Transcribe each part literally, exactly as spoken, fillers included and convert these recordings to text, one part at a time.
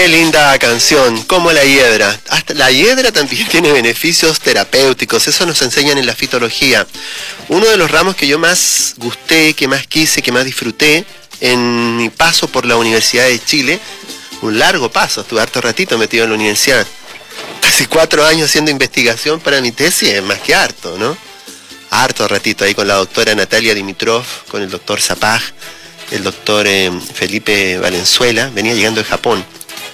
Qué linda canción, como la hiedra. Hasta la hiedra también tiene beneficios terapéuticos, eso nos enseñan en la fitología. Uno de los ramos que yo más gusté, que más quise, que más disfruté en mi paso por la Universidad de Chile, un largo paso, estuve harto ratito metido en la universidad, casi cuatro años haciendo investigación para mi tesis, es más que harto, ¿no? Harto ratito ahí con la doctora Natalia Dimitrov, con el doctor Zapag, el doctor eh, Felipe Valenzuela, venía llegando de Japón.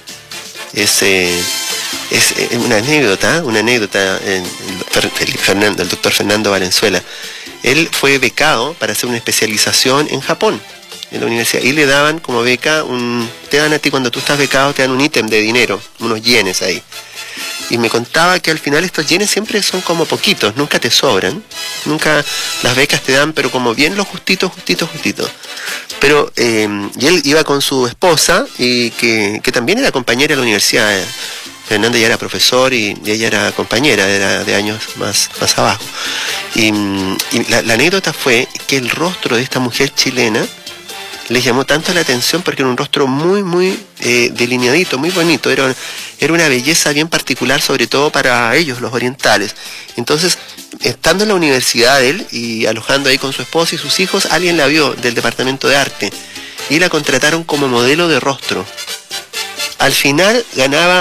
Es, eh, es eh, una anécdota, una anécdota, eh, el, Fernando, el doctor Fernando Valenzuela. Él fue becado para hacer una especialización en Japón, en la universidad, y le daban como beca, un, te dan a ti cuando tú estás becado, te dan un ítem de dinero, unos yenes ahí. Y me contaba que al final estos yenes siempre son como poquitos, nunca te sobran, nunca las becas te dan, pero como bien los justitos, justitos, justitos. Pero, eh, y él iba con su esposa, y que, que también era compañera de la universidad. Fernando ya era profesor y, y ella era compañera, era de años más, más abajo. Y, y la, la anécdota fue que el rostro de esta mujer chilena les llamó tanto la atención porque era un rostro muy, muy eh, delineadito, muy bonito. Era, era una belleza bien particular, sobre todo para ellos, los orientales. Entonces, estando en la universidad él y alojando ahí con su esposa y sus hijos, alguien la vio del departamento de arte y la contrataron como modelo de rostro. Al final ganaba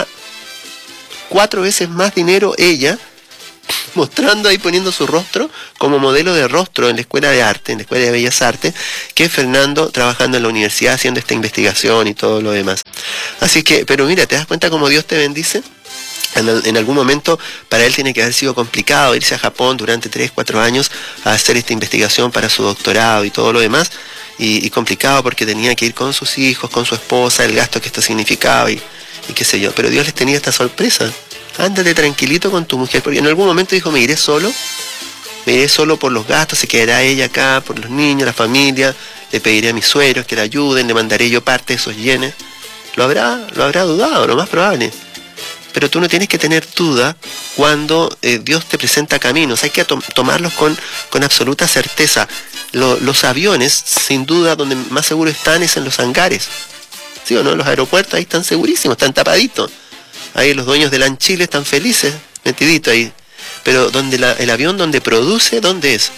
cuatro veces más dinero ella, mostrando ahí, poniendo su rostro como modelo de rostro en la Escuela de Arte, en la Escuela de Bellas Artes, que Fernando trabajando en la universidad haciendo esta investigación y todo lo demás. Así que, pero mira, ¿te das cuenta cómo Dios te bendice? En, en algún momento para él tiene que haber sido complicado irse a Japón durante tres, cuatro años a hacer esta investigación para su doctorado y todo lo demás, y, y complicado porque tenía que ir con sus hijos, con su esposa, el gasto que esto significaba y, y qué sé yo, pero Dios les tenía esta sorpresa. Ándate tranquilito con tu mujer, porque en algún momento dijo, me iré solo, me iré solo por los gastos, se quedará ella acá, por los niños, la familia, le pediré a mis suegros que la ayuden, le mandaré yo parte de esos yenes. Lo habrá, lo habrá dudado, lo más probable. Pero tú no tienes que tener duda cuando eh, Dios te presenta caminos, hay que to tomarlos con, con absoluta certeza. Lo, los aviones, sin duda, donde más seguro están es en los hangares, ¿sí o no? Los aeropuertos ahí están segurísimos, están tapaditos. Ahí los dueños de LAN Chile están felices, metidito ahí. Pero donde la, el avión donde produce, ¿dónde es?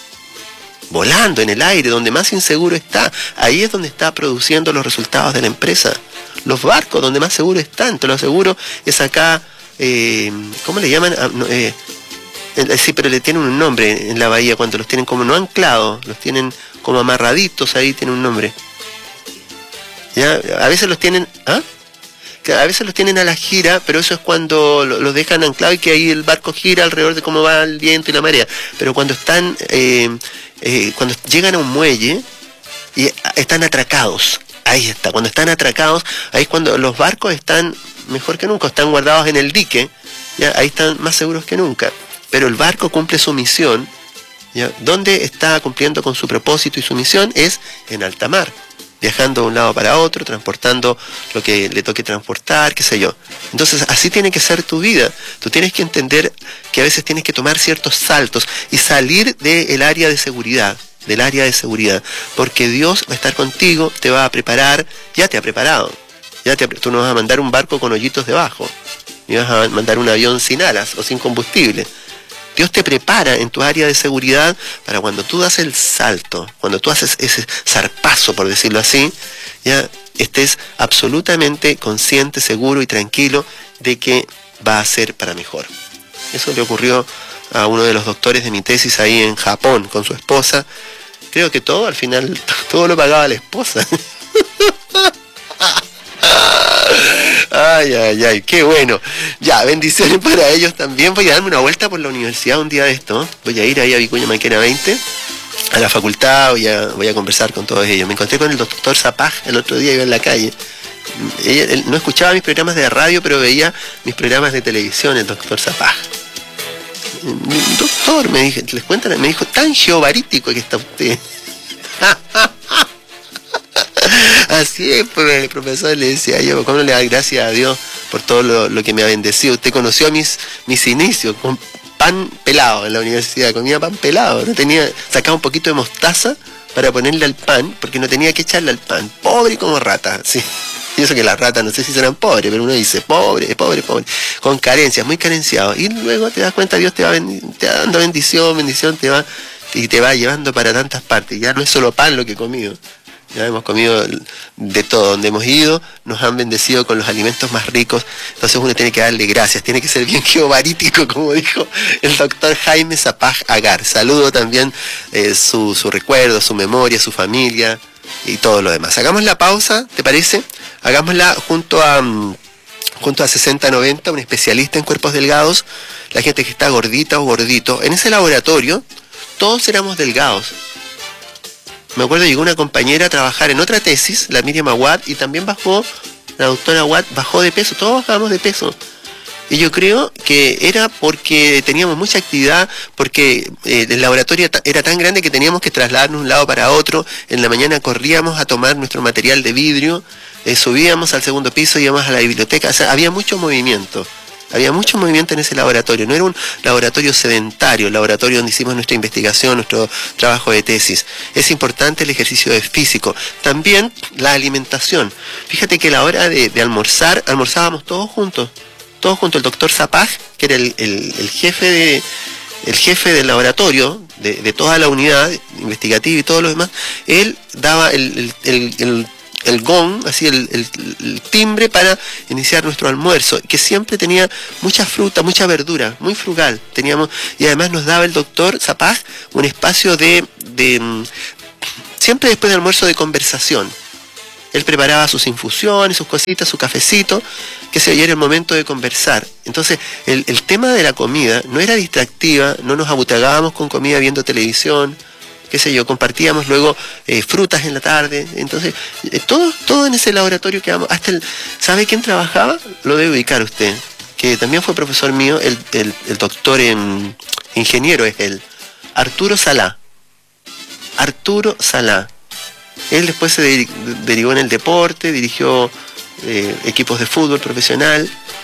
Volando en el aire, donde más inseguro está. Ahí es donde está produciendo los resultados de la empresa. Los barcos, donde más seguro están, te lo aseguro, es acá, eh, ¿cómo le llaman? Ah, no, eh, eh, sí, pero le tienen un nombre en la bahía, cuando los tienen como no anclados, los tienen como amarraditos, ahí tiene un nombre. ¿Ya? A veces los tienen... ¿Ah? Que a veces los tienen a la gira, pero eso es cuando los dejan anclados y que ahí el barco gira alrededor de cómo va el viento y la marea. Pero cuando están, eh, eh, cuando llegan a un muelle y están atracados, ahí está, cuando están atracados, ahí es cuando los barcos están mejor que nunca, están guardados en el dique, ¿ya? Ahí están más seguros que nunca. Pero el barco cumple su misión, ¿ya? ¿Dónde está cumpliendo con su propósito y su misión? Es en alta mar, viajando de un lado para otro, transportando lo que le toque transportar, qué sé yo. Entonces, así tiene que ser tu vida. Tú tienes que entender que a veces tienes que tomar ciertos saltos y salir del área de seguridad, del área de seguridad, porque Dios va a estar contigo, te va a preparar, ya te ha preparado. Ya te, tú no vas a mandar un barco con hoyitos debajo, ni vas a mandar un avión sin alas o sin combustible. Dios te prepara en tu área de seguridad para cuando tú das el salto, cuando tú haces ese zarpazo, por decirlo así, ya estés absolutamente consciente, seguro y tranquilo de que va a ser para mejor. Eso le ocurrió a uno de los doctores de mi tesis ahí en Japón con su esposa. Creo que todo, al final, todo lo pagaba la esposa. Ay, ay, ay, qué bueno. Ya, bendiciones para ellos también. Voy a darme una vuelta por la universidad un día de esto. Voy a ir ahí a Vicuña Maquena veinte, a la facultad, voy a, voy a conversar con todos ellos. Me encontré con el doctor Zapag el otro día, iba en la calle. Ella, él no escuchaba mis programas de radio, pero veía mis programas de televisión, el doctor Zapag. Doctor, me dije, les cuentan, me dijo, tan geobarítico que está usted. Así es, pues el profesor le decía yo, ¿cómo no le da gracias a Dios por todo lo, lo que me ha bendecido? Usted conoció mis, mis inicios con pan pelado en la universidad, comía pan pelado, no tenía, sacaba un poquito de mostaza para ponerle al pan, porque no tenía que echarle al pan, pobre como rata, sí. Y eso que las ratas, no sé si serán pobres, pero uno dice, pobre, pobre, pobre, con carencias, muy carenciados. Y luego te das cuenta, Dios te va, te va dando bendición, bendición, te va, y te va llevando para tantas partes. Ya no es solo pan lo que he comido. Ya hemos comido de todo, donde hemos ido, nos han bendecido con los alimentos más ricos, entonces uno tiene que darle gracias, tiene que ser bien geobarítico, como dijo el doctor Jaime Zapag Agar. Saludo también eh, su, su recuerdo, su memoria, su familia y todo lo demás. Hagamos la pausa, ¿te parece? Hagámosla junto a, um, junto a sesenta noventa, un especialista en cuerpos delgados, la gente que está gordita o gordito. En ese laboratorio, todos éramos delgados. Me acuerdo, llegó una compañera a trabajar en otra tesis, la Miriam Aguad, y también bajó, la doctora Aguad bajó de peso, todos bajamos de peso. Y yo creo que era porque teníamos mucha actividad, porque eh, el laboratorio era tan grande que teníamos que trasladarnos de un lado para otro. En la mañana corríamos a tomar nuestro material de vidrio, eh, subíamos al segundo piso, íbamos a la biblioteca, o sea, había mucho movimiento. Había mucho movimiento en ese laboratorio, no era un laboratorio sedentario, el laboratorio donde hicimos nuestra investigación, nuestro trabajo de tesis. Es importante el ejercicio físico. También la alimentación. Fíjate que a la hora de, de almorzar, almorzábamos todos juntos. Todos juntos. El doctor Zapag, que era el, el, el jefe de, el jefe del laboratorio, de, de toda la unidad investigativa y todo lo demás, él daba el, el, el, el el gong, así el, el, el timbre para iniciar nuestro almuerzo, que siempre tenía mucha fruta, mucha verdura, muy frugal. Teníamos, y además nos daba el doctor Zapag un espacio de, de siempre después del almuerzo, de conversación. Él preparaba sus infusiones, sus cositas, su cafecito, que se era el momento de conversar. Entonces, el, el tema de la comida no era distractiva, no nos abutagábamos con comida viendo televisión, qué sé yo, compartíamos luego eh, frutas en la tarde. Entonces, eh, todo, todo en ese laboratorio que vamos, hasta el, ¿sabe quién trabajaba? Lo debe ubicar usted, que también fue profesor mío, el, el, el doctor en ingeniero es él, Arturo Salá. Arturo Salá. Él después se der, derivó en el deporte, dirigió eh, equipos de fútbol profesional,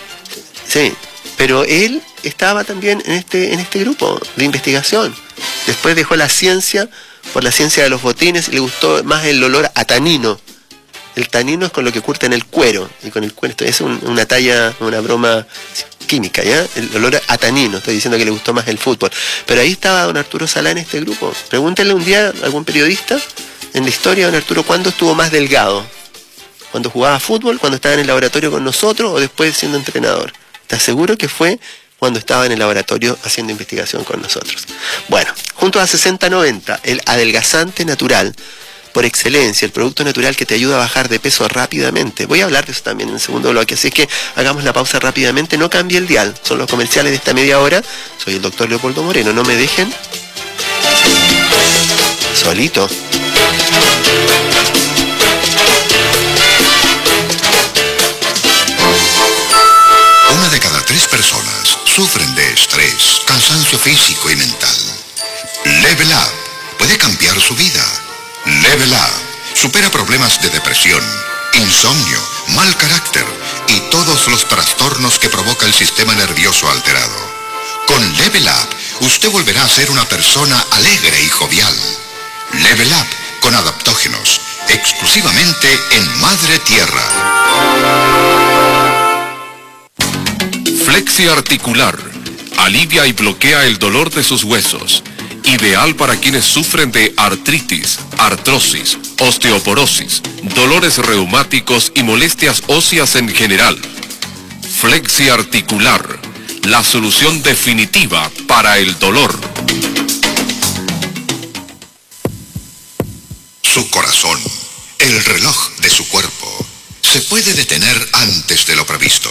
sí, pero él estaba también en este, en este grupo de investigación. Después dejó la ciencia por la ciencia de los botines y le gustó más el olor a tanino. El tanino es con lo que curten el cuero, y con el cuero, esto es un, una talla, una broma química, ¿ya? El olor a tanino, estoy diciendo que le gustó más el fútbol. Pero ahí estaba don Arturo Salá en este grupo. Pregúntenle un día a algún periodista en la historia, don Arturo, ¿cuándo estuvo más delgado? ¿Cuando jugaba fútbol, cuando estaba en el laboratorio con nosotros o después siendo entrenador? ¿Estás seguro que fue cuando estaba en el laboratorio haciendo investigación con nosotros? Bueno, junto a sesenta noventa, el adelgazante natural por excelencia, el producto natural que te ayuda a bajar de peso rápidamente. Voy a hablar de eso también en el segundo bloque, así que hagamos la pausa rápidamente, no cambie el dial, son los comerciales de esta media hora. Soy el doctor Leopoldo Moreno, no me dejen solito. Una de cada tres personas sufren de estrés, cansancio físico y mental. Level Up puede cambiar su vida. Level Up supera problemas de depresión, insomnio, mal carácter y todos los trastornos que provoca el sistema nervioso alterado. Con Level Up, usted volverá a ser una persona alegre y jovial. Level Up con adaptógenos, exclusivamente en Madre Tierra. Flexi Articular. Alivia y bloquea el dolor de sus huesos. Ideal para quienes sufren de artritis, artrosis, osteoporosis, dolores reumáticos y molestias óseas en general. Flexi Articular. La solución definitiva para el dolor. Su corazón, el reloj de su cuerpo, se puede detener antes de lo previsto.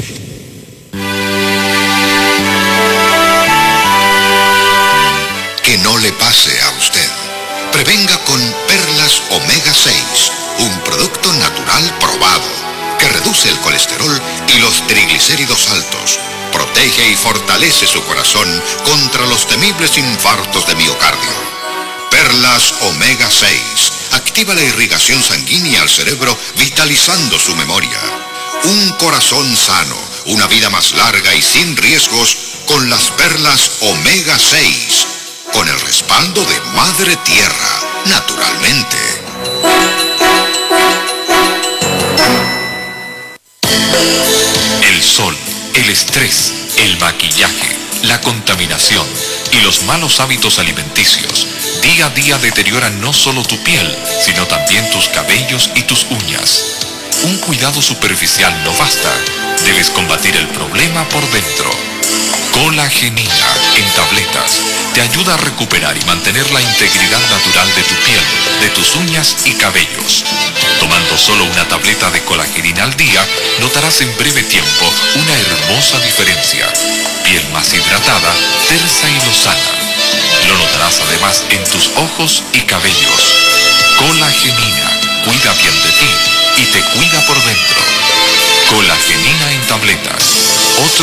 Que no le pase a usted. Prevenga con Perlas Omega seis, un producto natural probado que reduce el colesterol y los triglicéridos altos, protege y fortalece su corazón contra los temibles infartos de miocardio. Perlas Omega seis activa la irrigación sanguínea al cerebro, vitalizando su memoria. Un corazón sano, una vida más larga y sin riesgos con las Perlas Omega seis. Con el respaldo de Madre Tierra, naturalmente. El estrés, el maquillaje, la contaminación y los malos hábitos alimenticios día a día deterioran no solo tu piel, sino también tus cabellos y tus uñas. Un cuidado superficial no basta, debes combatir el problema por dentro. Colagenina en tabletas te ayuda a recuperar y mantener la integridad natural de tu piel, de tus uñas y cabellos. Tomando solo una tableta de colagenina al día, notarás en breve tiempo una hermosa diferencia. Piel más hidratada, tersa y lozana. Lo notarás además en tus ojos y cabellos. Colagenina cuida bien de ti y te cuida por dentro. Colagenina en tabletas. Otro